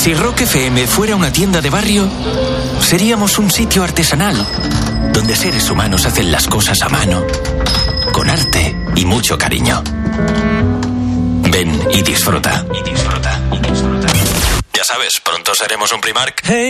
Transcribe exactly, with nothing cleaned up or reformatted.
Si Rock F M fuera una tienda de barrio, seríamos un sitio artesanal, donde seres humanos hacen las cosas a mano, con arte y mucho cariño. Ven y disfruta. Y disfruta, y disfruta. Ya sabes, pronto seremos un Primark.